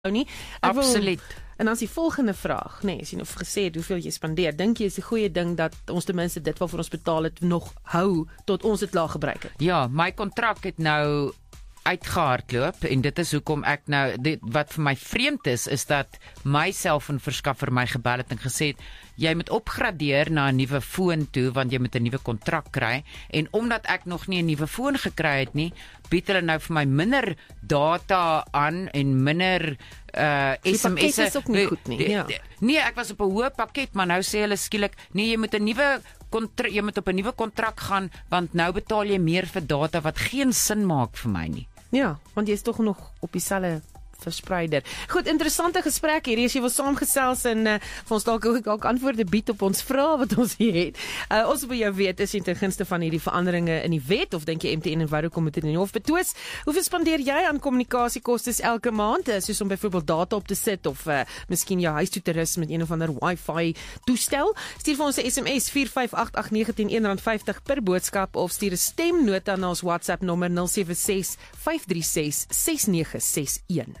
nie. Absoluut. En dan is die volgende vraag, nee, as jy nou gesê het hoeveel jy spandeer, dink jy is 'n goeie ding dat ons ten minste dit wat vir ons betaal het nog hou tot ons dit klaar gebruik het? Ja, my kontrak het nou uitgehardloop en dit is hoekom ek nou, wat vir my vreemd is dat my selfoonverskaffer my gebel het en gesê het, jy moet opgradeer na 'n nuwe foon toe, want jy moet 'n nuwe kontrak kry, en omdat ek nog nie 'n nuwe foon gekry het nie, bied hulle nou vir my minder data aan en minder SMS. Die is ook nie goed nie. Ja. Nee, ek was op 'n hoë pakket, maar nou sê hulle skielik, nee, jy moet op 'n nuwe kontrak gaan, want nou betaal jy meer vir data wat geen sin maak vir my nie. Ja, want jy is tog nog op dieselfde verspreider. Goed, interessante gesprek hier. As jy wil saamgesels en vir ons dalk antwoorde bied op ons vrae wat ons hier het. Ons wil jou weet, is jy ten gunste van hierdie veranderinge in die wet of dink jy MTN en Vodacom moet dit in die hof betwis? Hoeveel spandeer jy aan kommunikasiekostes elke maand? Soos om byvoorbeeld data op te sit of miskien jou huis toe te rus met een of ander Wi-Fi toestel? Stuur vir ons 'n SMS 4588910 R50 per boodskap of stuur 'n stemnota na ons WhatsApp nommer 076 536 6961.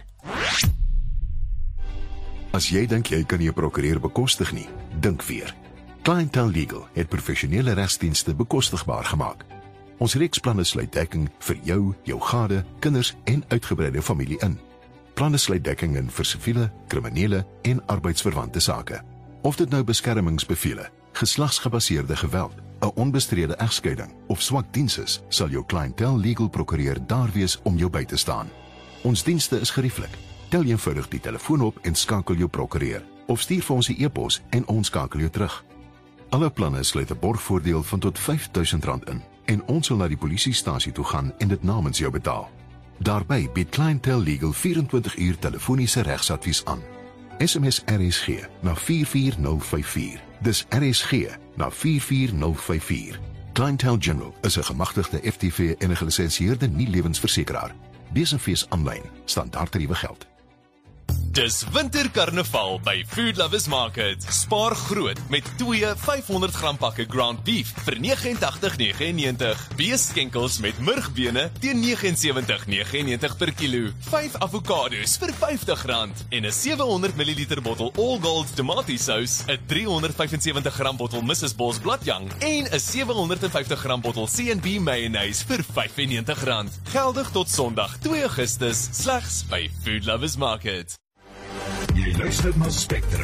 As jy dink jy kan jou prokureur bekostig nie, dink weer. Clientele Legal het professionele regsdienste bekostigbaar gemaak. Ons reeksplanne sluit dekking vir jou, jou gade, kinders en uitgebreide familie in. Planne sluit dekking in vir siviele, kriminele en arbeidsverwante sake. Of dit nou beskermingsbevele, geslagsgebaseerde geweld, 'n onbestrede egskeiding of swak diens is, sal jou Clientele Legal prokureur daar wees om jou by te staan. Ons dienste is gerieflik. Tel eenvoudig die telefoon op en skakel jou prokureur, of stuur vir ons 'n e-pos en ons skakel jou terug. Alle planne sluit 'n borgvoordeel van tot R5.000 in en ons sal na die polisiestasie toe gaan en dit namens jou betaal. Daarbey bied Clientele Legal 24 uur telefoniese regsadvies aan. SMS RSG na 44054. Dis RSG na 44054. Clientele General is 'n gemagtigde FTV en 'n gelisensieerde nie-lewensversekeraar. Besenfees aanlyn, standaardtariewe geld. Dis winterkarnaval by Food Lovers Market. Spaar groot met 2 500 gram pakke ground beef vir R89.99. Beeskenkels met murgbene teen R79.99 per kilo. 5 avokado's vir R50 en 'n 700 ml bottel All Gold tomatiesous, 'n 375 gram bottel Mrs. Bos bladjang en 'n 750 gram bottel C&B mayonnaise vir R95. Geldig tot Sondag 2 Augustus slegs by Food Lovers Market. Jy luister na Spectrum.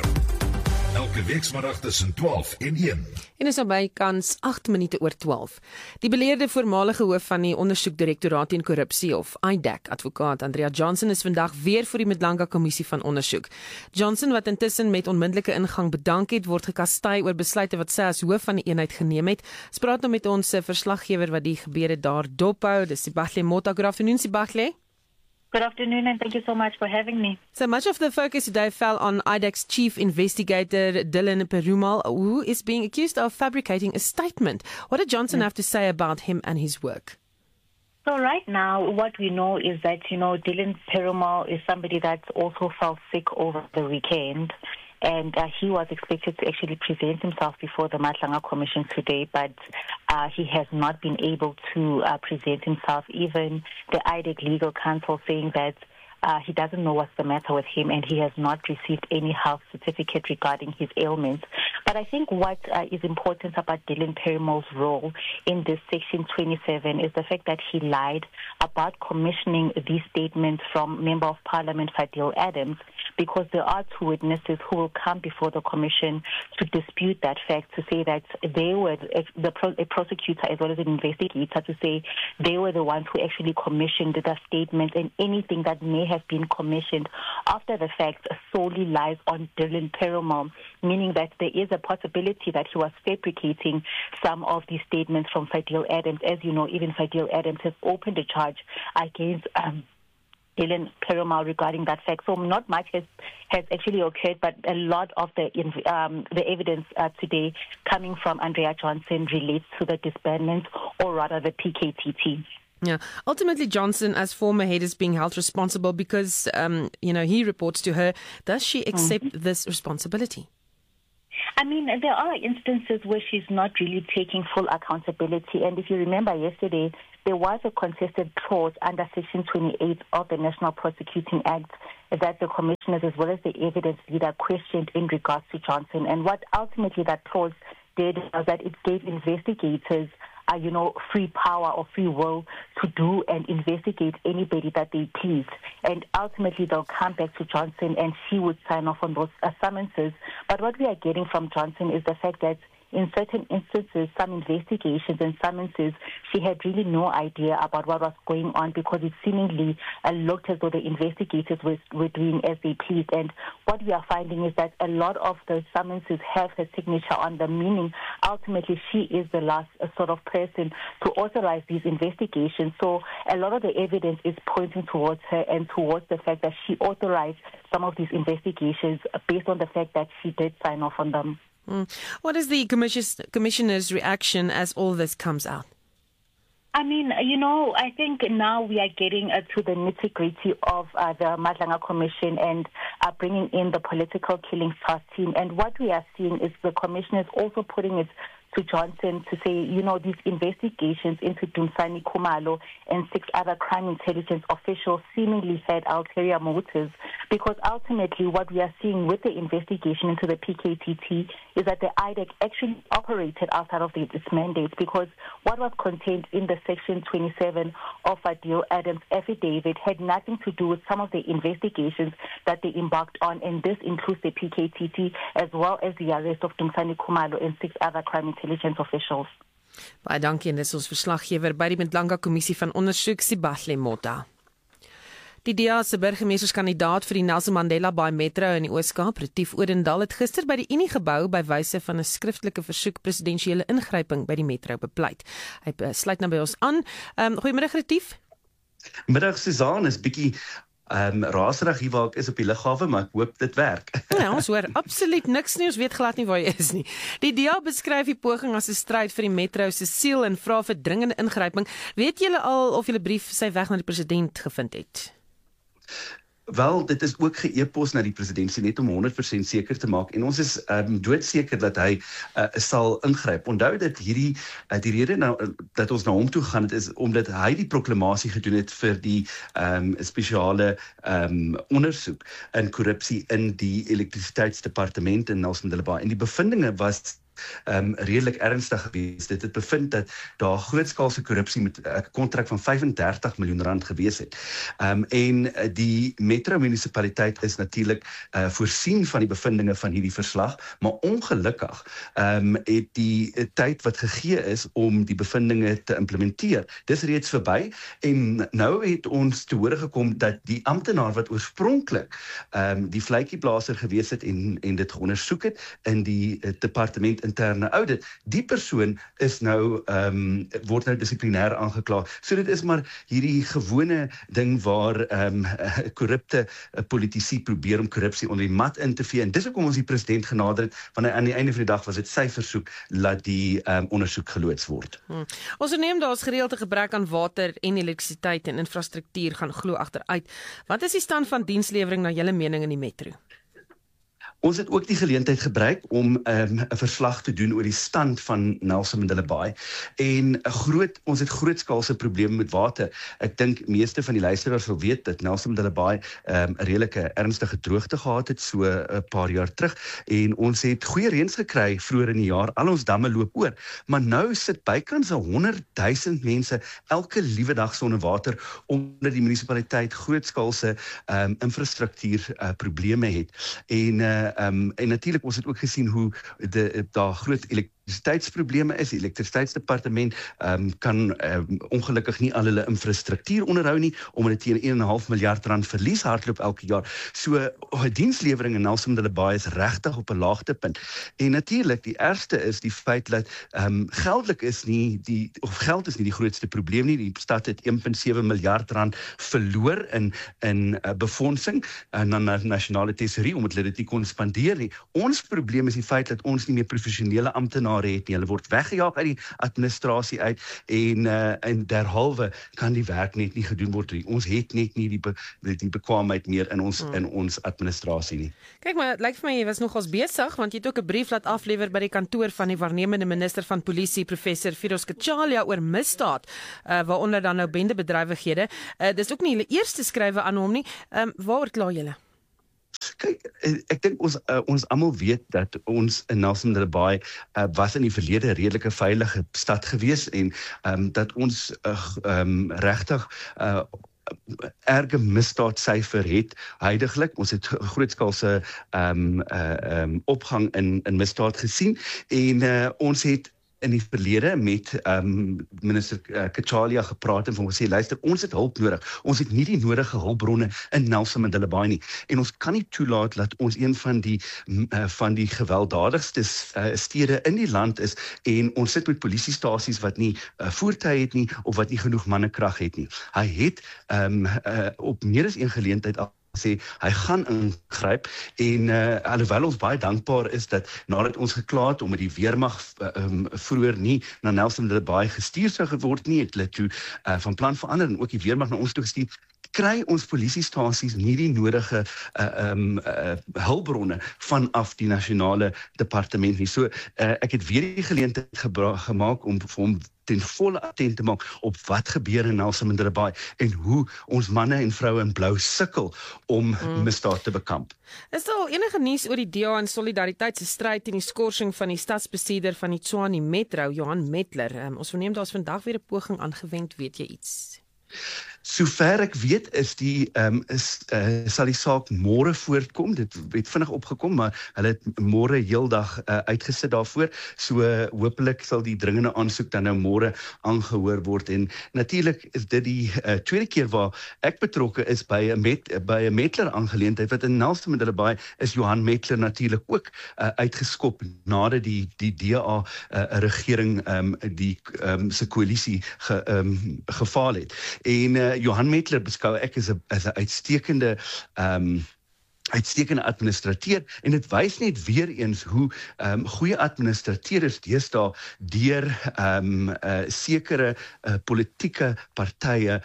Elke weekmiddag tussen 12 en 1. En is bykans 8 minute oor 12. Die beleerde voormalige hoof van die Ondersoekdirektoraat teen Korrupsie of IDAC, advokaat Andrea Johnson, is vandag weer voor die Madlanga Kommissie van Ondersoek. Johnson, wat intussen met onmiddellike ingang bedank het, word gekastei oor besluite wat sy as hoof van die eenheid geneem het. Ons praat nou met ons verslaggewer wat die gebeure daar dophou. Dis Sibahle Mota. Good afternoon, Sibahle. Good afternoon, and thank you so much for having me. So much of the focus today fell on IDAC's chief investigator, Dylan Perumal, who is being accused of fabricating a statement. What did Johnson have to say about him and his work? So right now, what we know is that, Dylan Perumal is somebody that also fell sick over the weekend. And he was expected to actually present himself before the Madlanga Commission today, but he has not been able to present himself. Even the IDAC legal counsel saying that he doesn't know what's the matter with him and he has not received any health certificate regarding his ailments. But I think what is important about Dylan Perumal's role in this Section 27 is the fact that he lied about commissioning these statements from Member of Parliament Fadil Adams, because there are 2 witnesses who will come before the commission to dispute that fact, to say that they were a prosecutor as well as an investigator, to say they were the ones who actually commissioned the statements, and anything that may have been commissioned after the fact solely lies on Dylan Perumal, meaning that there is a possibility that he was fabricating some of these statements from Fadil Adams. As you know, even Fadil Adams has opened a charge against Dylan Perumal regarding that fact. So not much has actually occurred, but a lot of the evidence today coming from Andrea Johnson relates to the disbandment, or rather the PKTT. Yeah. Ultimately, Johnson, as former head, is being held responsible because, he reports to her. Does she accept this responsibility? I mean, there are instances where she's not really taking full accountability. And if you remember yesterday, there was a contested clause under Section 28 of the National Prosecuting Act that the commissioners as well as the evidence leader questioned in regards to Johnson. And what ultimately that clause did was that it gave investigators free power or free will to do and investigate anybody that they please. And ultimately they'll come back to Johnson and she would sign off on those summonses. But what we are getting from Johnson is the fact that in certain instances, some investigations and summonses, she had really no idea about what was going on because it seemingly looked as though the investigators were doing as they pleased. And what we are finding is that a lot of the summonses have her signature on them, meaning ultimately she is the last sort of person to authorize these investigations. So a lot of the evidence is pointing towards her and towards the fact that she authorized some of these investigations based on the fact that she did sign off on them. What is the commissioner's reaction as all this comes out? I mean, I think now we are getting to the nitty-gritty of the Madlanga Commission and bringing in the political killings task team. And what we are seeing is the commissioner is also putting it to Johnson to say, these investigations into Dumisani Khumalo and 6 other crime intelligence officials seemingly had ulterior motives, because ultimately what we are seeing with the investigation into the PKTT is that the IDEC actually operated outside of its mandate, because what was contained in the Section 27 of Adil Adams' affidavit had nothing to do with some of the investigations that they embarked on, and this includes the PKTT as well as the arrest of Dumisani Khumalo and 6 other crime intelligence officials. Baie dankie, en dis ons verslaggewer by die Madlanga Kommissie van Ondersoek, Sibahle Mota. Die DA se burgemeesterskandidaat vir die Nelson Mandela Bay Metro in die Oos-Kaap, Retief Odendaal, het gister by die Uniegebou by wyse van 'n skriftelike versoek presidensiële ingryping by die metro bepleit. Hy sluit nou by ons aan. Goeiemiddag Retief. Middag Susan, is bietjie raserig hier waar ek is op die lughawe, maar ek hoop dit werk. Ja, ons hoor absoluut niks nie, ons weet glad nie waar jy is nie. Die DA beskryf die poging as 'n stryd vir die metro se siel en vra vir dringende ingryping. Weet julle al of julle brief sy weg na die president gevind het? Wel, dit is ook ge-e-pos na die presidentsie net om 100% seker te maak, en ons is doodseker dat hy sal ingryp. Onthou dat die rede dat ons na hom toe gaan, is omdat hy die proklamasie gedoen het vir die spesiale ondersoek in korrupsie in die elektrisiteitsdepartement in Nelson Mandela Bay. En die bevindinge was redelik ernstig gewees. Dit het bevind dat daar grootskaalse korrupsie met 'n kontrak van 35 miljoen rand gewees het. En die Metro munisipaliteit is natuurlik voorsien van die bevindinge van hierdie verslag, maar ongelukkig het die tyd wat gegee is om die bevindinge te implementeer, dis reeds verby, en nou het ons te hore gekom dat die amptenaar wat oorspronklik die vletjieblaser gewees het en dit geondersoek het in die departement interne audit, die persoon is nou word nou dissiplinêr aangekla. So dit is maar hierdie gewone ding waar korrupte politici probeer om korrupsie onder die mat in te vee, en dis hoekom ons die president genader het, want aan die einde van die dag was dit sy versoek laat die ondersoek geloods word. Ons verneem daar is gereelde gebrek aan water en elektrisiteit en infrastruktuur gaan glo agteruit. Wat is die stand van dienslewering na julle mening in die metro? Ons het ook die geleentheid gebruik om 'n verslag te doen oor die stand van Nelson Mandela Bay, en ons het grootskaalse probleme met water. Ek dink meeste van die luisteraars sal weet dat Nelson Mandela Bay 'n redelike ernstige droogte gehad het so 'n paar jaar terug, en ons het goeie reëns gekry vroeër in die jaar, al ons damme loop oor, maar nou sit bykans 100,000 mense elke liewe dag sonder water, omdat die munisipaliteit grootskaalse infrastruktuur probleme het. En natuurlik ons het ook gesien hoe daar groot elektrisiteitsprobleme is. Die elektrisiteitsdepartement kan ongelukkig nie al hulle infrastruktuur onderhou nie, omdat dit teen 1,5 miljard rand verlies hardloop elke jaar. So dienslewering in Nelson Mandela Bay is regtig op 'n laagtepunt. En natuurlik die ergste is die feit dat geld is nie die grootste probleem nie. Die stad het 1,7 miljard rand verloor in befondsing na nasionale tesourie, omdat hulle dit nie kon spandeer nie. Ons probleem is die feit dat ons nie meer professionele amptenare het nie. Hulle word weggejaag uit die administrasie uit, en derhalwe kan die werk net nie gedoen word nie. Ons het net nie die bekwaamheid meer in ons administrasie nie. Kyk, maar het lyk vir my jy was nogals besig, want jy het ook 'n brief laat aflewer by die kantoor van die waarnemende minister van polisie, professor Firoz Kachalia, oor misdaad, waaronder dan nou bendebedrywighede. Dis ook nie julle eerste skrywe aan hom nie. Waaroor kla julle? Kyk, ek dink ons almal weet dat ons in Nelson Mandela Bay was in die verlede 'n redelike veilige stad gewees en dat ons regtig erge misdaadsyfer het huidiglik. Ons het grootskaalse opgang in misdaad gesien en ons het in die verlede met minister Kachalia gepraat en van gesê, luister, ons het hulp nodig. Ons het nie die nodige hulpbronne in Nelson Mandela Bay nie. En ons kan nie toelaat dat ons een van die gewelddadigste stede in die land is en ons sit met polisiestasies wat nie voertuie het nie of wat nie genoeg mannekrag het nie. Hy het op meer as een geleentheid sê, hy gaan ingryp en alhoewel ons baie dankbaar is dat nadat ons geklaar het om met die weermag vroeër nie na Nelson Mandela Bay gestuur sou geword nie, het hulle toe van plan verander en ook die weermag na ons toe gestuur, kry ons polisiestasies nie die nodige hulpbronne vanaf die nasionale departement nie. So ek het weer die geleentheid gemaak om vir hom ten volle attent te maak op wat gebeur in Nelson Mandela Bay en hoe ons manne en vroue in blou sukkel om misdaad te bekamp. Is daar al enige nuus oor die DA en Solidariteit se stryd teen die skorsing van die stadsbestuurder van die Tshwane Metro, Johan Metler? Ons verneem daar's vandag weer 'n poging aangewend, weet jy iets? Sover ek weet sal die saak môre voortkom. Dit het vinnig opgekom, maar hulle het môre heeldag uitgesit daarvoor. So hopelik sal die dringende aansoek dan nou môre aangehoor word. En natuurlik is dit die tweede keer waar ek betrokke is by 'n Metler aangeleentheid wat in Nelson Mandela Bay is Johan Metler natuurlik ook uitgeskop nadat die DA regering se koalisie gefaal het. En Johan Metler beskou ek as 'n uitstekende administrateur en dit wys net weer eens hoe goeie administrateurs deesdae deur sekere politieke partye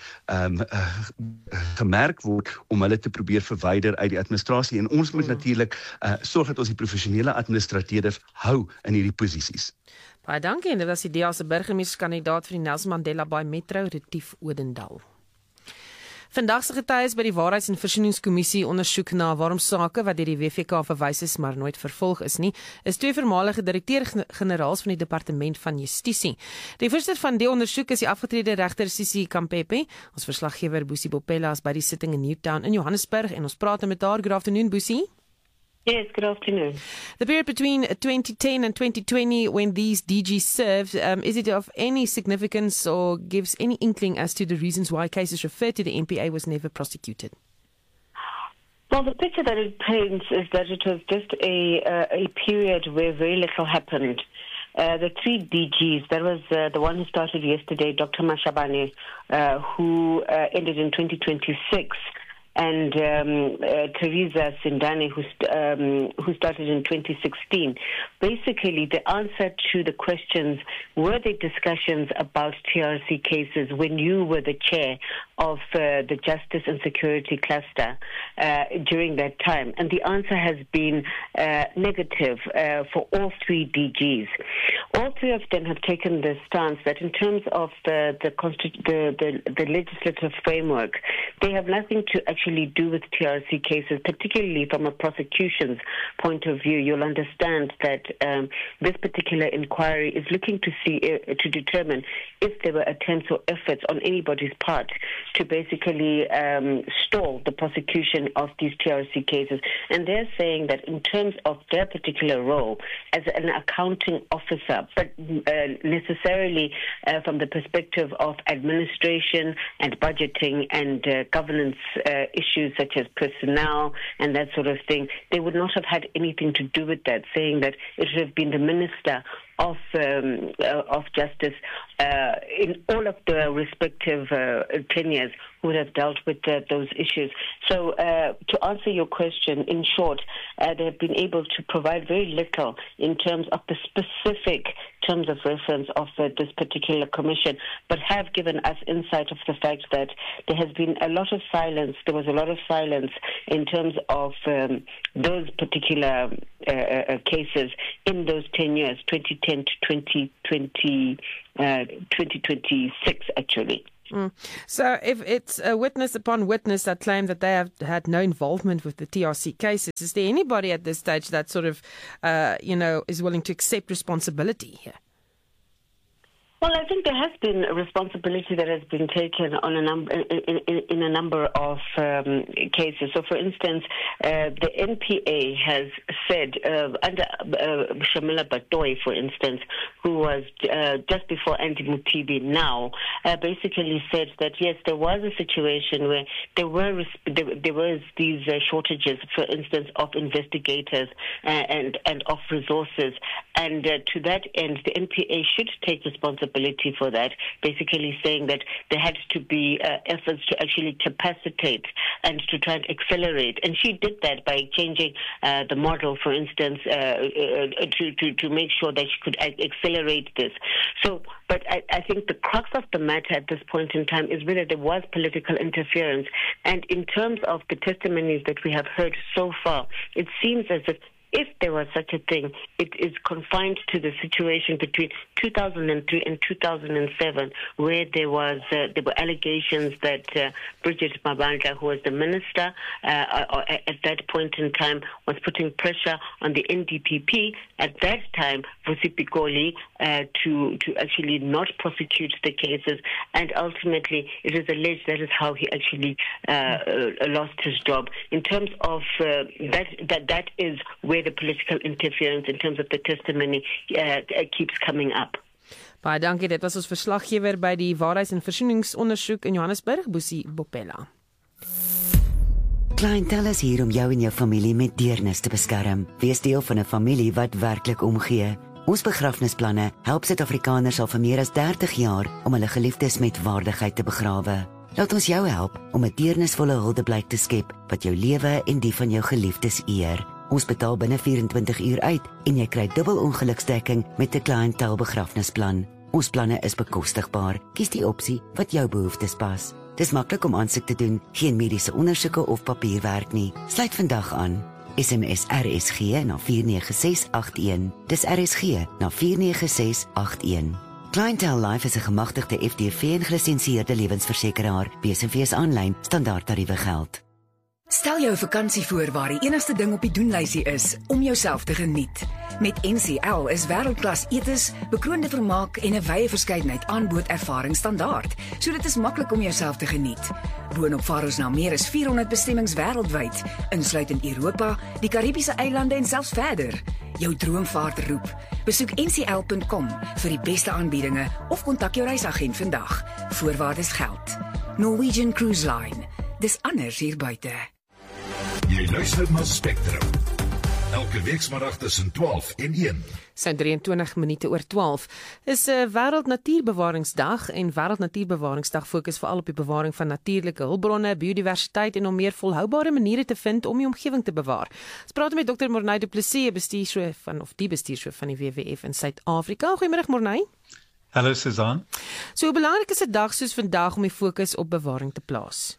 gemerk word om hulle te probeer verwyder uit die administrasie en ons moet natuurlik sorg dat ons die professionele administrateurs hou in hierdie posisies. Baie dankie en dit was die DA se burgemeesterskandidaat vir die Nelson Mandela Bay Metro, Retief Odendaal. Vandag se getuies by die Waarheids- en Versoeningskommissie ondersoek na waarom sake wat deur die WVK verwys is maar nooit vervolg is nie, is twee voormalige direkteur-generaals van die Departement van Justisie. Die voorsitter van die ondersoek is die afgetrede regter Sisi Kampepe. Ons verslaggewer Boesie Bopela is by die sitting in Newtown in Johannesburg en ons praat met haar. Good afternoon, Boesie. Yes, good afternoon. The period between 2010 and 2020 when these DGs served, is it of any significance or gives any inkling as to the reasons why cases referred to the NPA was never prosecuted? Well, the picture that it paints is that it was just a period where very little happened. The three DGs, that was the one who started yesterday, Dr. Mashabane, who ended in 2026. And Teresa Sindane, who started in 2016. Basically, the answer to the questions, were there discussions about TRC cases when you were the chair of the Justice and Security Cluster during that time? And the answer has been negative for all three DGs. All three of them have taken the stance that in terms of the legislative framework, they have nothing to actually do with TRC cases, particularly from a prosecution's point of view. You'll understand that this particular inquiry is looking to determine if there were attempts or efforts on anybody's part to basically stall the prosecution of these TRC cases. And they're saying that in terms of their particular role as an accounting officer, but necessarily from the perspective of administration and budgeting and governance issues such as personnel and that sort of thing, they would not have had anything to do with that, saying that it should have been the Minister of Justice in all of the respective tenures who would have dealt with those issues. So to answer your question, in short, they have been able to provide very little in terms of the specific terms of reference of this particular commission, but have given us insight of the fact that there has been a lot of silence. There was a lot of silence in terms of those particular cases in those 10 years, 2010 to 2026, actually. So if it's a witness upon witness that claim that they have had no involvement with the TRC cases, is there anybody at this stage that sort of, is willing to accept responsibility here? Well, I think there has been a responsibility that has been taken on in a number of cases. So, for instance, the NPA has said under Shamila Batoy, for instance, who was just before Andy Mutibi now, basically said that yes, there was a situation where there was these shortages, for instance, of investigators and of resources, and to that end, the NPA should take responsibility for that, basically saying that there had to be efforts to actually capacitate and to try and accelerate. And she did that by changing the model, for instance, to make sure that she could accelerate this. So, but I think the crux of the matter at this point in time is whether there was political interference. And in terms of the testimonies that we have heard so far, it seems as if there was such a thing, it is confined to the situation between 2003 and 2007, where there were allegations that Bridget Mabandla, who was the minister at that point in time, was putting pressure on the NDPP at that time, Vusi Pikoli, to actually not prosecute the cases, and ultimately it is alleged that is how he actually lost his job. In terms of that is where the political interference in terms of the testimony keeps coming up. Baie dankie, dit was ons verslaggewer by die Waarheids- en Versoeningsondersoek in Johannesburg, Boesie Bopela. Clientele is hier om jou en jou familie met deernis te beskerm. Wees deel van 'n familie wat werklik omgee. Ons begrafnisplanne help Suid-Afrikaners al vir meer as 30 jaar om hulle geliefdes met waardigheid te begrawe. Laat ons jou help om 'n deernisvolle huldeblyk te skep wat jou lewe en die van jou geliefdes eer. Ons betaal binne 24 uur uit en jy kry dubbel ongeluksdekking met 'n Clientele begrafnisplan. Ons planne is bekostigbaar. Kies die opsie wat jou behoeftes pas. Dis maklik om aansoek te doen, geen mediese ondersoeke of papierwerk nie. Sluit vandag aan. SMS RSG na 49681. Dis RSG na 49681. Clientele Life is 'n gemagtigde FDV en gelisensieerde lewensversekeraar. BSV aanlyn standaardtariewe geld. Stel jou vakansie voor waar die enigste ding op die doenlysie is om jouself te geniet. Met NCL is wêreldklas etes, bekroonde vermaak en 'n wye verskeidenheid aanbod ervaring standaard, so dit is maklik om jouself te geniet. Boonop vaar ons na meer as 400 bestemmings wêreldwyd, insluitend Europa, die Karibiese eilande en selfs verder. Jou droomvaart roep. Besoek ncl.com vir die beste aanbiedinge of kontak jou reisagent vandag. Voorwaardes geld. Norwegian Cruise Line. Dis anders hier buite. Jy luister na Spectrum. Elke weekmiddag tussen 12 en 1. Sy 23 minute oor 12 is 'n Wêreld Natuurbewaringsdag en Wêreld Natuurbewaringsdag fokus veral op die bewaring van natuurlike hulpbronne, biodiversiteit en om meer volhoubare maniere te vind om die omgewing te bewaar. Ons praat met Dr. Morney Du Plessis, bestuurshoof van die WWF in Suid-Afrika. Goeiemôre Morney. Hallo Susan. So hoe belangrik is 'n dag soos vandag om die fokus op bewaring te plaas?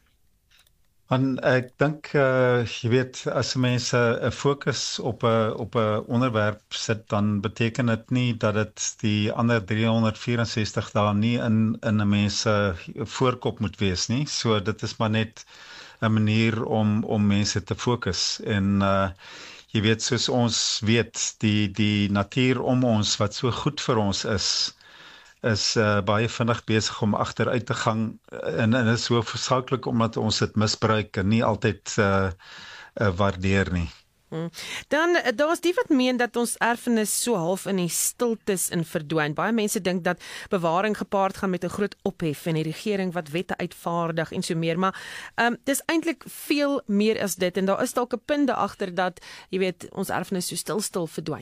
En ek dink jy weet as mense 'n fokus op 'n onderwerp sit, dan beteken dit nie dat dit die ander 364 dae nie in 'n mens se voorkop moet wees nie. So dit is maar net 'n manier om mense te fokus en jy weet soos ons weet die natuur om ons wat so goed vir ons is baie vinnig besig om agteruit te gaan en dit is so verskriklik omdat ons dit misbruik en nie altyd waardeer nie. Dan daar's die wat meen dat ons erfenis so half in die stiltes in verdwyn. Baie mense dink dat bewaring gepaard gaan met 'n groot ophef en die regering wat wette uitvaardig en so meer, maar dis eintlik veel meer as dit en daar is dalk 'n punt agter dat jy weet ons erfenis so stil verdwyn.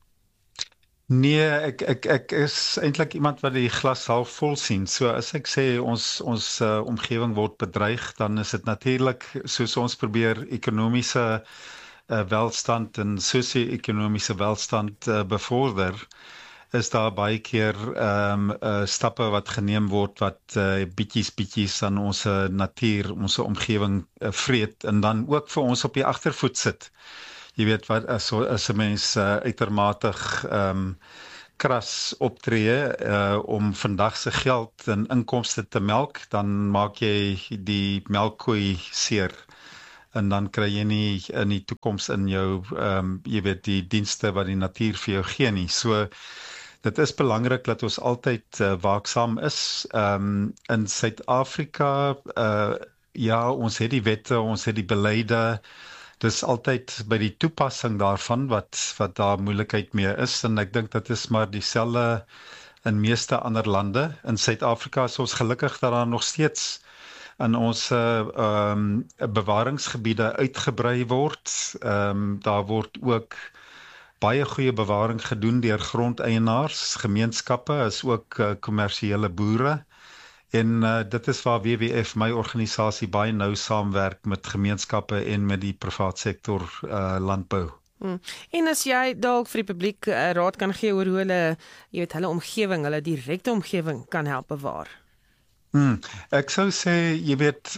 Nee, ek is eintlik iemand wat die glas half vol sien. So as ek sê ons omgewing word bedreig, dan is dit natuurlik soos ons probeer ekonomiese welstand en sosio-ekonomiese welstand bevorder, is daar baie keer stappe wat geneem word wat bietjies aan ons natuur, ons omgewing vreet en dan ook vir ons op die agtervoet sit. Jy weet wat as 'n mens uitermate kras optree om vandag se geld en inkomste te melk, dan maak jy die melkkoei seer. En dan kry jy nie in die toekoms in jou jy weet die dienste wat die natuur vir jou gee nie. So dit is belangrik dat ons altyd waaksaam is. In Suid-Afrika ja, ons het die wette, ons het die beleide. Dis altyd by die toepassing daarvan wat daar moeilikheid mee is, en ek dink dit is maar dieselfde in meeste ander lande. In Suid-Afrika is ons gelukkig dat daar nog steeds in ons bewaringsgebiede uitgebrei word. Daar word ook baie goeie bewaring gedoen deur grondeienaars, gemeenskappe, is ook kommersiële boere. En dit is waar WWF, my organisasie, baie nou saamwerk met gemeenskappe en met die privaat sektor landbou. En as jy dalk vir die publiek raad kan gee oor hoe hulle, jy weet, hulle omgewing, hulle direkte omgewing kan help bewaar. Ek sou sê, jy weet,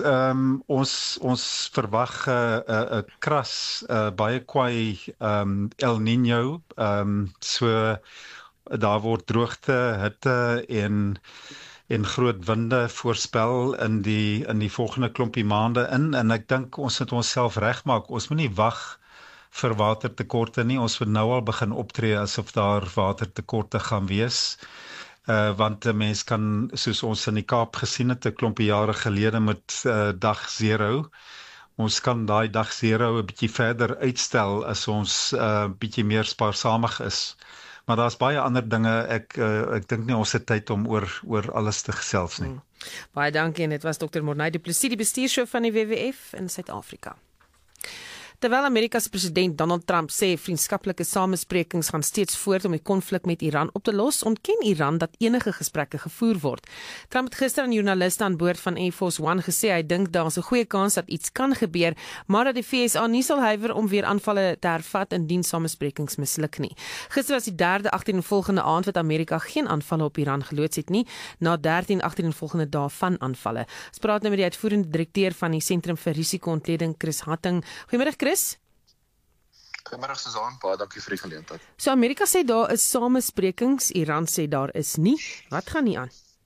ons verwag 'n kras, baie kwaai El Niño, so daar word droogte, hitte en groot winde voorspel in die volgende klompie maande en ek dink ons moet onsself regmaak. Ons moet nie wag vir watertekorte nie. Ons moet nou al begin optree asof daar watertekorte gaan wees. Want 'n mens kan, soos ons in die Kaap gesien het 'n klompie jare gelede met dag 0, ons kan daai dag 0 'n bietjie verder uitstel as ons bietjie meer spaarsamig is. Maar daar's baie ander dinge, ek dink nie ons het tyd om oor alles te gesels nie. Baie dankie, en dit was Dr. Morney du Plessis, die bestuurshoof van die WWF in Suid-Afrika. Terwyl Amerika se president Donald Trump sê vriendskaplike samesprekings gaan steeds voort om die konflik met Iran op te los, ontken Iran dat enige gesprekke gevoer word. Trump het gister aan joernaliste aan boord van Air Force One gesê hy dink daar is 'n goeie kans dat iets kan gebeur, maar dat die VSA nie sal huiwer om weer aanvalle te hervat indien samesprekings misluk nie. Gister was die derde agtereenvolgende aand wat Amerika geen aanvalle op Iran geloods het nie, na 13 agtereenvolgende dae van aanvalle. Ons praat nou met die uitvoerende direkteur van die Sentrum vir Risiko-ontleding, Chris Hatting. Goeiemôre Chris. Goeiemôre Susan, baie dankie vir die geleentheid. So Amerika sê daar is samesprekings, Iran sê daar is nie. Wat gaan nie aan?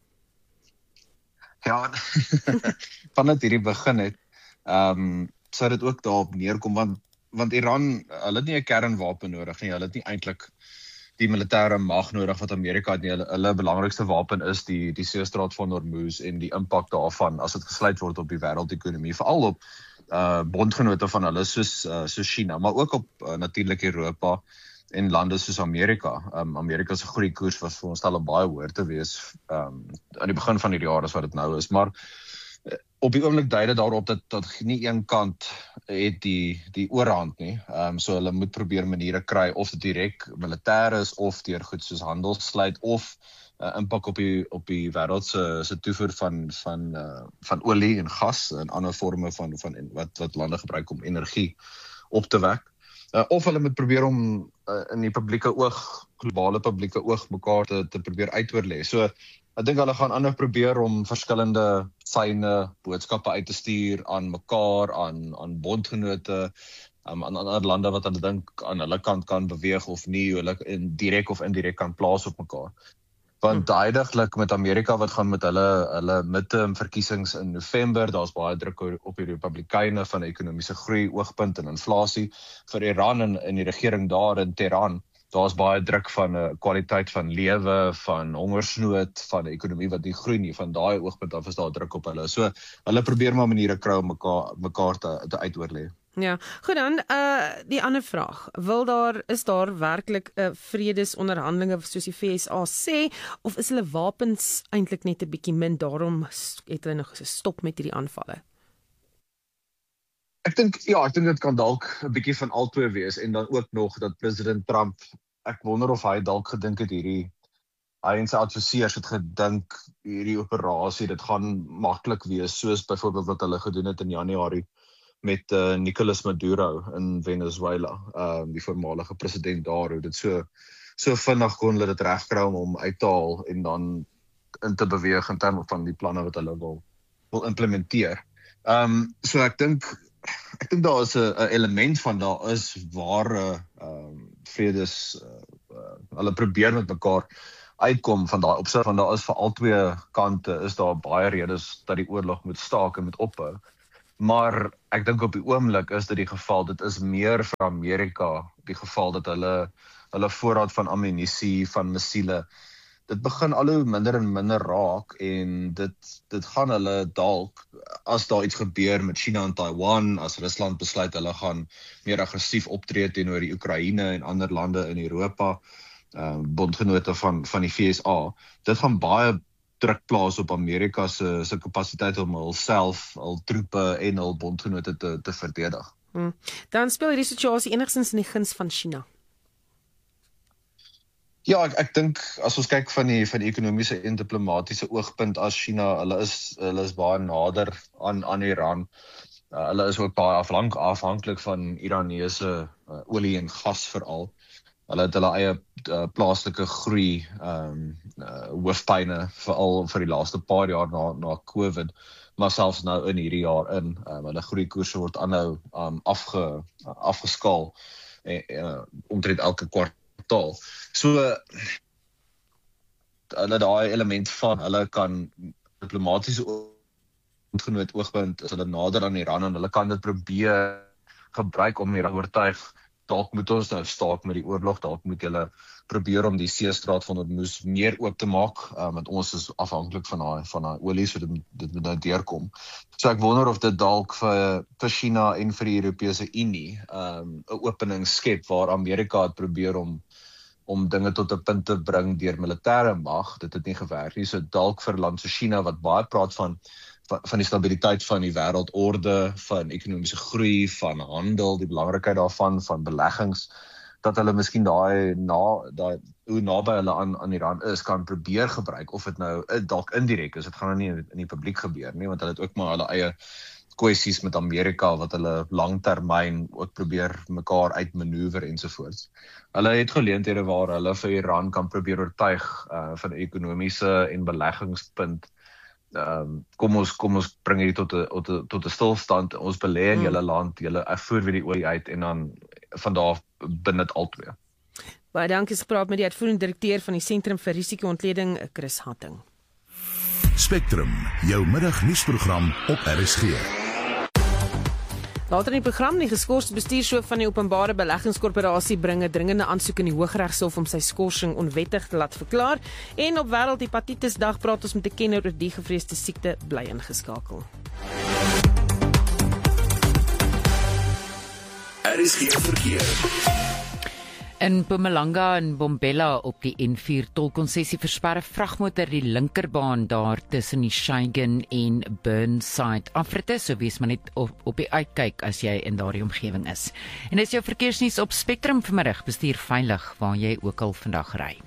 Ja, van dit hierdie begin het, sou dit ook daarop neerkom, want Iran, hulle het nie 'n kernwapen nodig nie, hulle het nie eintlik die militêre mag nodig wat Amerika het nie. Hulle belangrikste wapen is die seestraat van Hormuz en die impak daarvan as dit gesluit word op die wêreldekonomie, veral op bondgenote van hulle soos China, maar ook op natuurlik Europa en lande soos Amerika. Amerika se groeikoers was veronderstel om baie hoër te wees aan die begin van hierdie jaar as wat dit nou is, maar op die oomblik dui dit daarop dat nie een kant het die oorhand nie. So hulle moet probeer maniere kry of dit direk militêr is of deur goed soos handel sluit of impak op die wêreld se toevoer van olie en gas en ander forme van wat lande gebruik om energie op te wek. Of hulle moet probeer om in die globale publieke oog mekaar te probeer uitoorlê. So ek dink hulle gaan ander probeer om verskillende syne, boodskappe uit te stuur aan mekaar, aan bondgenote, aan ander lande wat hulle dink aan hulle kant kan beweeg of nie, hulle direk of indirek kan plaas op mekaar. Want huidiglik met Amerika wat gaan met hulle midterm verkiesings in November, daar's baie druk op die Republikeine van ekonomiese groei, oogpunt en inflasie. Vir Iran en die regering daar in Teheran, daar's baie druk van kwaliteit van lewe, van hongersnood, van 'n ekonomie wat nie groei nie. Van daai oogpunt af is daar druk op hulle. So hulle probeer maar maniere kry om mekaar te uitoorlê. Ja, goed dan, die ander vraag. Is daar werklik vredesonderhandelinge soos die VSA sê, of is hulle wapens eintlik net 'n bietjie min, daarom het hulle nog gestop met hierdie aanvalle? Ek dink dit kan dalk 'n bietjie van albei wees, en dan ook nog dat president Trump, ek wonder of hy dalk gedink het hy en sy adviseurs het gedink hierdie operasie, dit gaan maklik wees, soos byvoorbeeld wat hulle gedoen het in Januarie met Nicolas Maduro in Venezuela, die voormalige president daar, hoe dit so vinnig kon hulle dit regkry om hom uit te haal en dan in te beweeg in terme van die planne wat hulle wil implementeer. So ek dink daar is 'n element van daar is ware vredes hulle probeer met mekaar uitkom van daai opsig, want daar is vir albei kante is daar baie redes dat die oorlog moet staak en moet ophou. Maar ek dink op die oomblik is dit die geval, dit is meer vir Amerika, die geval dat hulle voorraad van ammunisie, van missiele, dit begin al hoe minder en minder raak en dit gaan hulle dalk, as daar iets gebeur met China en Taiwan, as Rusland besluit hulle gaan meer aggressief optree teenoor die Oekraïne en ander lande in Europa, bondgenote van die VSA, dit gaan baie druk plaas op Amerika se kapasiteit om hulself, hul troepe en hul bondgenote te verdedig. Dan speel hierdie situasie enigstens in die guns van China. Ja, ek dink as ons kyk van die ekonomiese en diplomatiese oogpunt as China, hulle is baie nader aan Iran. Hulle is ook baie afhanklik van Iranese olie en gas veral. Hulle het hulle eie plaaslike groei hoofpyne veral vir die laaste paar jaar na COVID, maar selfs nou in hierdie jaar in. Hulle groeikoerse word aanhou afgeskaal omtrent elke kwartaal. So hulle daai element van hulle kan diplomatiese bondgenoot oogpunt is hulle nader aan Iran en hulle kan dit probeer gebruik om Iran oortuig. Dalk moet ons nou staak met die oorlog, dalk moet hulle probeer om die seestraat van Hormuz meer oop te maak, want ons is afhanklik van daai olie, so dit moet nou deurkom. So ek wonder of dit dalk vir China en vir die Europese Unie 'n opening skep waar Amerika het probeer om dinge tot 'n punt te bring deur militêre mag, dit het nie gewerk nie, so dalk vir 'n land so China wat baie praat van die stabiliteit van die wêreldorde, van ekonomiese groei, van handel, die belangrikheid daarvan, van beleggings, dat hulle miskien hoe naby hulle aan Iran is, kan probeer gebruik, of dit nou dalk indirek is, dit gaan nou nie in die publiek gebeur nie, want hulle het ook maar hulle eie kwessies met Amerika, wat hulle langtermyn ook probeer mekaar uitmanoeuvre ensovoorts. Hulle het geleenthede waar hulle vir Iran kan probeer oortuig van 'n ekonomiese en beleggingspunt. Kom ons bring hier tot 'n stilstand, ons belê in julle land, julle voer weer die olie uit en dan van daar binne albei. Baie dankie, ek praat met die uitvoerende direkteur van die Sentrum vir Risiko-ontleding, Chris Hatting. Spectrum, jou middagnuusprogram op RSG. Later in die program, die geskorste bestuurshoof van die Openbare Beleggingskorporasie bring 'n dringende aansoek in die Hooggeregshof om sy skorsing onwettig te laat verklaar. En op Wêreldhepatitisdag praat ons met 'n kenner oor die gevreesde siekte, bly ingeskakel. RSG verkeer. In Mpumalanga en Bombela op die N4 tolkonsessie versperre vragmotor die linkerbaan daar tussen die Shaigan en Burnside afritte, so wees maar net op die uitkyk as jy in daardie omgewing is. En dis jou verkeersnuus op Spectrum vanmiddag, bestuur veilig waar jy ook al vandag ry.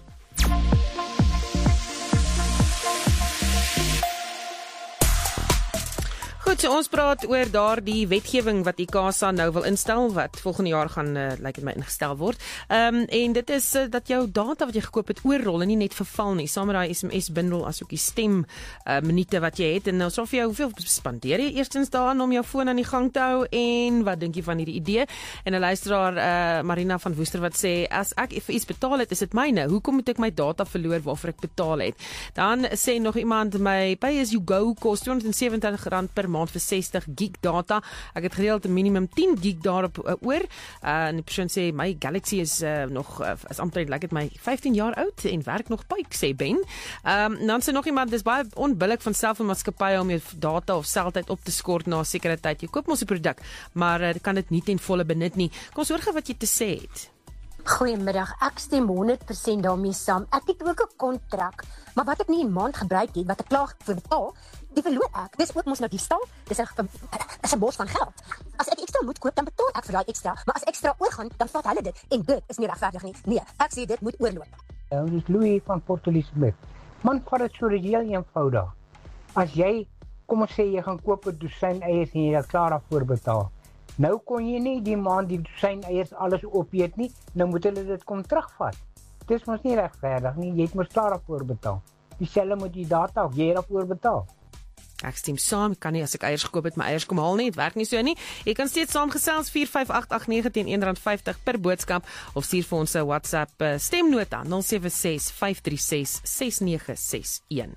Goed, so ons praat oor daardie wetgewing wat ICASA nou wil instel, wat volgende jaar gaan, lyk dit my, ingestel word. En dit is dat jou data wat jy gekoop het oorrol en nie net verval nie, saam met daai SMS-bundel as ook die stem minute wat jy het. En nou sal vir jou, hoeveel spandeer jy eerstens daaraan om jou foon aan die gang te hou, en wat dink jy van hierdie idee? En 'n luisteraar, Marina van Woester, wat sê, as ek vir iets betaal het, is dit myne. Hoekom moet ek my data verloor waarvoor ek betaal het? Dan sê nog iemand, my pay as you go kos R270 per maand vir 60 gig data. Ek het gereeld 'n minimum 10 gig daarop oor. En die persoon sê my Galaxy is nog is amper lyk dit my 15 jaar oud en werk nog pyk, sê Ben. Dan sê nog iemand, dis baie onbillik van selfoonmaatskappye om jou data of seltyd op te skort na 'n sekere tyd. Jy koop mos 'n produk, maar kan dit nie ten volle benut nie. Kom ons hoor gou wat jy te sê het. Goeiemiddag, ek stem 100% daarmee saam. Ek het ook 'n kontrak, maar wat ek nie 'n maand gebruik het, wat ek klaar voor betaal, die verloor ek. Dis ook mos nou diefstal. Dis 'n bos van geld. As ek ekstra moet koop, dan betaal ek vir daai ekstra, maar as ekstra oorgaan, dan vat hulle dit en dit is nie regverdig nie. Nee, ek sê dit moet oorloop. Ons is Louis van Port Elizabeth. Man, vat dit so heel eenvoudig. As jy, kom ons sê jy gaan koop 'n dosyn eiers en jy het klaar daarvoor betaal. Nou kon jy nie die maand die dosyn eiers alles opeet nie, nou moet hulle dit kom terugvat. Dis mos nie regverdig nie, jy het mos klaar daarvoor betaal. Dieselfde moet die data of jy daarvoor betaal. Ek stem saam, ek kan nie as ek eiers gekoop het, my eiers kom haal nie, dit werk nie so nie. Jy kan steeds saamgesels 45889 teen R1.50 per boodskap of stuur vir ons 'n WhatsApp stemnota 076 536 6961.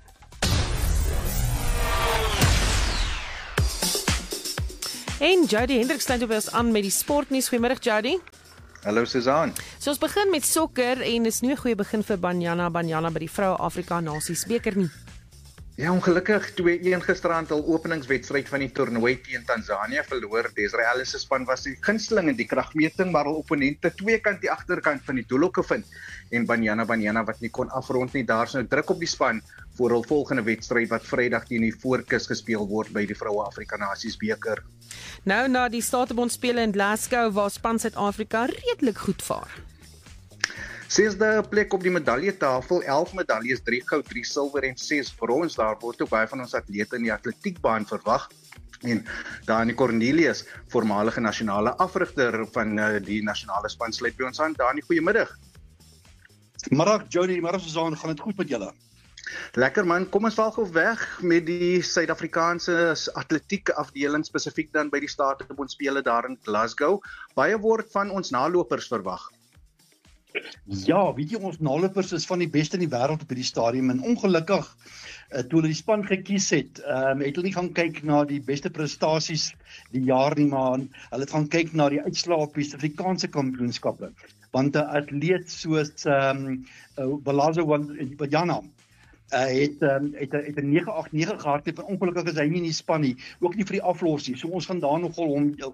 En Jody Hendriks sluit op ons aan met die sportnuus. Goeiemôre Jody. Hallo Susan. So ons begin met sokker en dis nie 'n goeie begin vir Banyana by die Vroue Afrika Nasies beker nie. Ja, ongelukkig 2-1 gisterand al openingswedstryd van die toernooi teen Tanzanië verloor. Desiree Ellis se span was die gunsteling in die kragmeting, maar hul opponente twee kant die agterkant van die doelhok gevind en Banyana wat nie kon afrond nie. Daar's nou druk op die span vir hul volgende wedstryd wat Vrydag teen die Voorkus gespeel word by die Vroue Afrika Nasies beker. Nou na die Statebond spele in Glasgow waar span Suid-Afrika redelik goed vaar. 6de plek op die medaljetafel, 11 medaljes, 3 goud, 3 silwer en 6 brons. Daar word ook baie van ons atlete in die atletiekbaan verwag. En Dani Cornelius, voormalige nasionale afrigter van die nasionale span, sluit by ons aan. Dani, goeiemiddag. Middag Jody, middag Susan, gaan dit goed met julle? Lekker man, kom ons val gou weg met die Suid-Afrikaanse atletiek afdeling, spesifiek dan by die Statebond spele daar in Glasgow. Baie word van ons nalopers verwag. Ja, weet jy, ons nalopers is van die beste in die wêreld op hierdie stadium en ongelukkig toe hulle die span gekies het hulle nie gaan kyk na die beste prestasies die jaar nie, maar hulle het gaan kyk na die uitslae op die Suid-Afrikaanse kampioenskappe. Want 'n atleet soos Balazo Banyana het 'n 989 gehardloop en ongelukkig is hy nie in die span nie, ook nie vir die aflos nie. So ons gaan daar nogal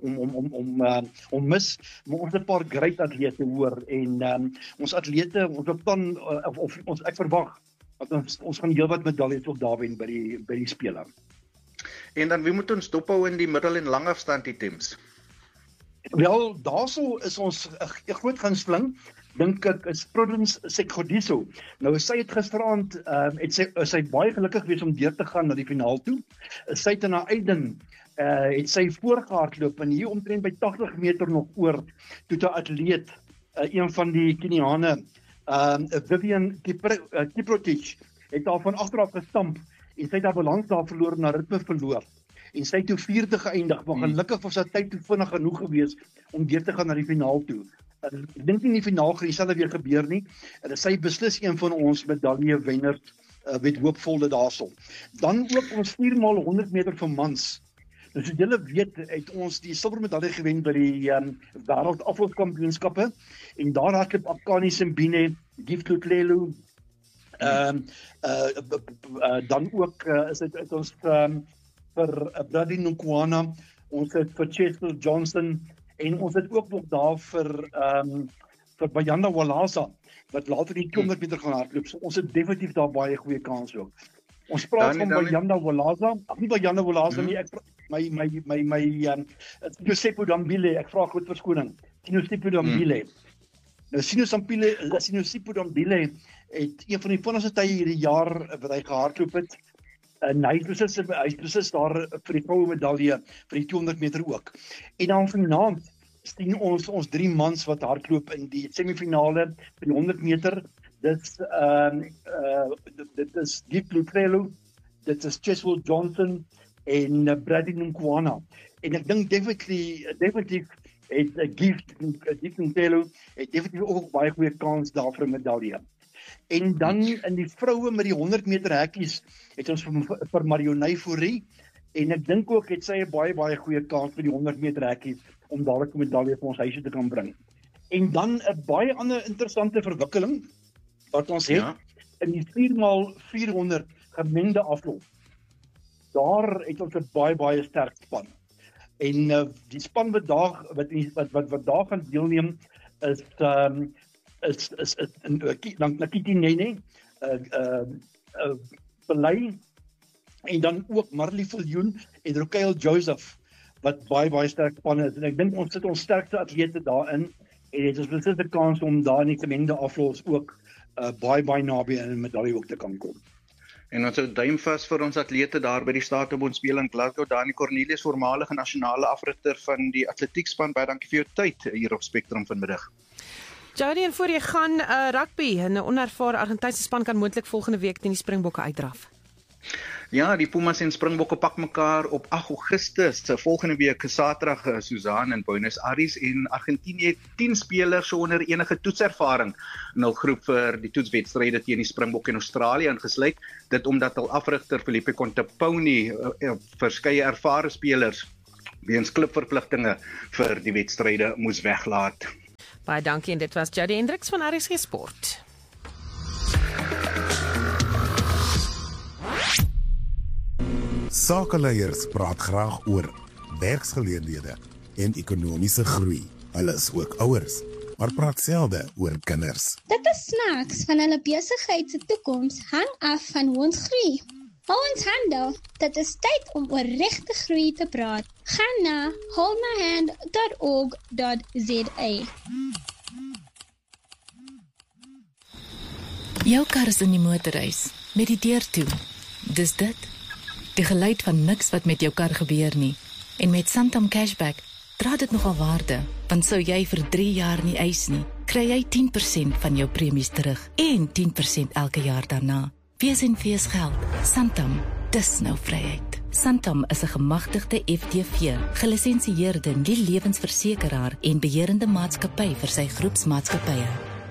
om mis, maar ons het 'n paar great atlete hoor en ons atlete, ons beplan ek verwag dat ons gaan heelwat medaljes op daar wen by die spele. En dan wie moet ons dophou in die middel- en langafstand items? Wel, daarso is ons 'n groot gunsteling. Dink ek is Prudence Sekgodiso. Nou sy het gisterand sy baie gelukkig gewees om deur te gaan na die finaal toe. Sy het in haar eiden het sy voorgehardloop en hier omtrent by 80 meter nog oor toe 'n atleet, een van die Keniane, Vivian Kiprotich, het daar van agteraf gestamp en sy het haar balans daar verloor en haar ritme verloor. En sy het toe 4de geëindig, maar gelukkig was haar tyd toe vinnig genoeg gewees om deur te gaan na die finaal toe. Ek dink nie in die finaal gaan dieselfde weer gebeur nie. En sy beslis een van ons medaljewenners met hoopvolle daarso. Dan ook ons 4x100 meter vir mans. Dus soos julle weet, het ons die silwermedalje gewen by die wêreld afloopkampioenskappe en daar hardloop Akani Simbine, Gift Lutlelu, dan ook is dit uit ons vir Brady Nkwana, ons het vir Chester Johnson en ons het ook nog daar vir Bayanda Walaza wat later die 200 meter gaan hardloop. So ons het definitief daar baie goeie kans ook. Ons praat van Bayanda Walaza, nie Bayanda Walaza nie, Sinosipho Dambile, ek vra goed verskoning. Sinosipho Dambile. Nou Sinosipho Dambile het een van die vinnigste tye hierdie jaar wat hy gehardloop het. En hy is precies daar vir die goue medalje vir die 200 meter ook. En dan vanaand sien ons 3 mans wat hardloop in die semifinale vir die 100 meter. Dit is Gift Lutlelu, dit is Cheswell Johnson en Brady Nkwana. En ek dink definitief het Gift Lutlelu het definitief ook baie goeie kans daar vir 'n medalje. En dan in die vroue met die 100 meter hekkies het ons vir Marionay Fourie en ek dink ook het sy 'n baie goeie kans vir die 100 meter hekkies om dadelik 'n medalje vir ons huisie te kan bring. En dan 'n baie ander interessante verwikkeling wat ons het in die 4x400 gemengde afloop. Daar het ons 'n baie sterk span. En die span wat daar gaan deelneem is Nakiti Nene, Belay, en dan ook Marley Viljoen en Rokael Joseph, wat baie sterk span is. En ek dink ons sit ons sterkste atlete daarin, en het ons beslis 'n kans om daar in die gemengde afloop ook baie naby aan 'n medalje ook te kan kom. En ons hou duim vas vir ons atlete daar by die Statebond spele in Glasgow. Dani Cornelius, voormalige nasionale afrigter van die atletiekspan. Baie dankie vir jou tyd hier op Spectrum vanmiddag. Jody, en voor jy gaan rugby, 'n onervare Argentynse span kan moontlik volgende week teen die Springbokke uitdraf. Ja, die Pumas en Springbokke pak mekaar op 8 Augustus. Volgende week Saterdag, Susan in Buenos Aires, en Argentinië het 10 spelers sonder enige toetservaring in hul groep vir die toetswedstryde teen die Springbokke in Australië ingesluit. Dit omdat hul afrigter Felipe Conteponi verskeie ervare spelers weens klubverpligtinge vir die wedstryde moes weglaat. Baie dankie, en dit was Jody Hendricks van RSG Sport. Sakeleiers praat graag oor werksgeleenthede en ekonomiese groei. Hulle is ook ouers, maar praat selde oor kinders. Dit is snaaks, van hulle besigheid se toekoms hang af van hoe ons groei. Hou ons handel, dit is tyd om oor regte groei te praat. Gaan na holdmyhand.org.za. Jou kar is in die motorhuis, met die deur toe. Dis dit. Die geluid van niks wat met jou kar gebeur nie. En met Santam Cashback dra dit nogal waarde, want sou jy vir 3 jaar nie eis nie, kry jy 10% van jou premies terug en 10% elke jaar daarna. Wees en wees geld. Santam, dis nou vryheid. Santam is 'n gemagtigde FDV, gelisensieerde nie-lewensversekeraar en beheerende maatskappy vir sy groepsmaatskappye.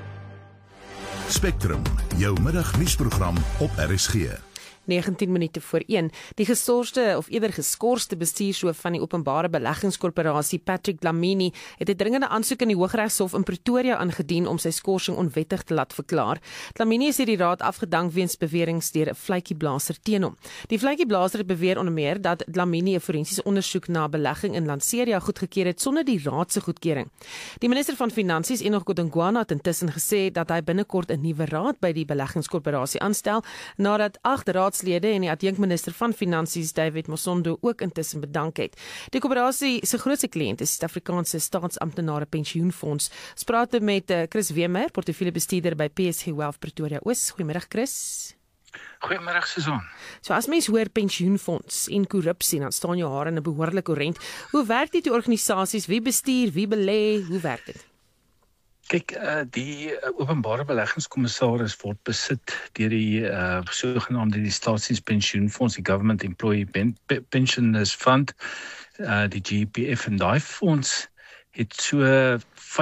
Spectrum, jou middagnuusprogram op RSG. 19 minute voor 1. Die geskorste bestuurshoof van die Openbare Beleggingskorporasie, Patrick Dlamini, het 'n dringende aansoek in die Hooggeregshof in Pretoria aangedien om sy skorsing onwettig te laat verklaar. Dlamini is deur die raad afgedank weens beweringe deur 'n vletjieblaser teen hom. Die vletjieblaser het beweer onder meer dat Dlamini 'n forensiese ondersoek na belegging in Lanseria goedgekeur het sonder die raad se goedkeuring. Die minister van Finansies, Enoch Godongwana, het intussen gesê dat hy binnekort 'n nuwe raad by die beleggingskorporasie aanstel, nadat 8 raadslede en die adjunkminister van Finansies, David Mosondo, ook intussen bedank het. Die korporasie se grootste kliënt is die Suid-Afrikaanse Staatsamptenare Pensioenfonds. Sprake met Chris Wemer, portefeuljebestuurder by PSG Wealth Pretoria Oos. Goeiemiddag Chris. Goeiemiddag Susan. So as mens hoor pensioenfonds en korrupsie, dan staan jou hare in 'n behoorlike orent. Hoe werk dit die organisasies? Wie bestuur, wie belê? Hoe werk dit? Kyk, die openbare beleggingskommissaris word besit deur die sogenaamde die staatsdienspensioenfonds, die Government Employee Pensioners Fund, die GEPF, en daai fonds het so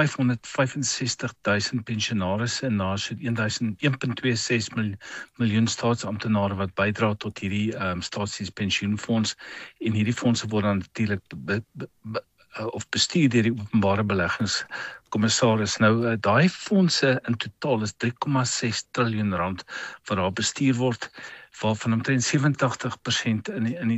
565.000 pensionarisse en daar so 1.26 miljoen staatsamptenare wat bydra tot hierdie staatsdienspensioenfonds, en hierdie fondse word dan natuurlik of bestuur deur die openbare beleggingskommissaris. Nou, daai fondse in totaal is 3,6 triljoen rand wat daar bestuur word, waarvan omtrent 87%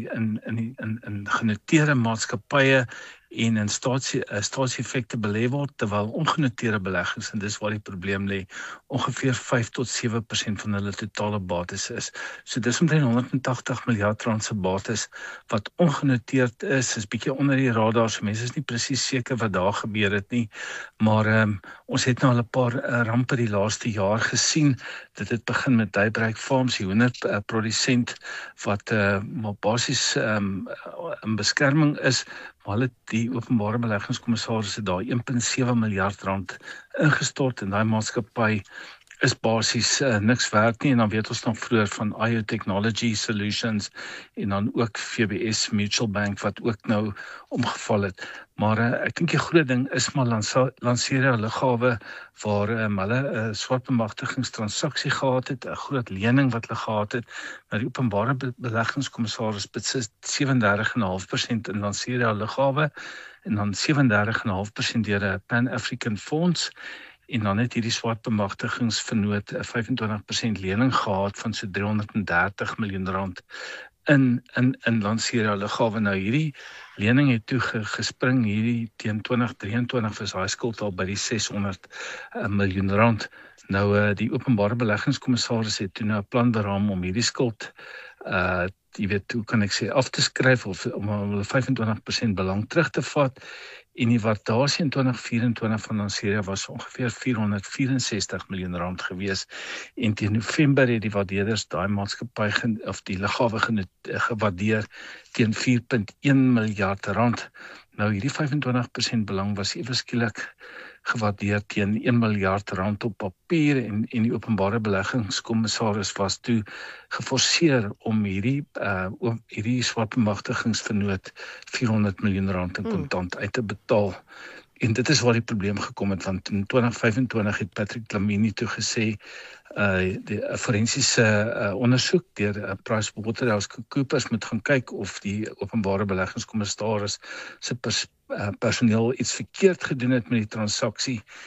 in genoteerde maatskappye en in staatseffekte belê word, terwyl ongenoteerde beleggings, en dis waar die probleem lê, ongeveer 5 tot 7% van hulle totale bates is. So dis omtrent 180 miljard rand se bates wat ongenoteerd is bietjie onder die radar, so mense is nie presies seker wat daar gebeur het nie, maar ons het nou al 'n paar rampe die laaste jaar gesien. Dit het begin met Daybreak Farms, die hoenderprodusent wat basies in beskerming is, maar hulle die openbare beleggingskommissaris het daar 1,7 miljard rand ingestort, en daai maatskappy is basies niks werd nie, en dan weet ons nog vroeër van IO Technology Solutions en dan ook VBS Mutual Bank wat ook nou omgeval het. Maar ek dink die groot ding is maar Lanseria Lughawe waar hulle 'n swart bemagtigingstransaksie gehad het, 'n groot lening wat hulle gehad het. Nou die openbare beleggingskommissaris besit 37,5% in Lanseria Lughawe en dan 37,5% deur 'n Pan-African Fonds. En dan het hierdie swart bemagtigingsvernoot 'n 25% lening gehad van so 330 miljoen rand in Lanseria Lughawe. Nou hierdie lening het toe gespring hierdie teen 2023 was daai skuld al by die 600 miljoen rand. Nou die openbare beleggingskommissaris het toe nou 'n plan beraam om hierdie skuld jy weet, hoe kan ek sê, af te skryf of om hulle 25% belang terug te vat. En die waardasie in 2024 van Lanseria was ongeveer 464 miljoen rand gewees. En teen November het die waardeerders daai maatskappy of die lughawe gewaardeer teen 4,1 miljard rand. Nou hierdie 25% belang was ewe skielik gewaardeer teen R1 miljard op papier en die openbare beleggingskommissaris was toe geforseer om hierdie swart bemagtigingsvernoot R400 miljoen in kontant uit te betaal. En dit is waar die probleem gekom het, want in 2025 het Patrick Dlamini toe gesê, die forensiese ondersoek deur PricewaterhouseCoopers moet gaan kyk of die openbare beleggingskommissaris se personeel iets verkeerd gedoen het met die transaksie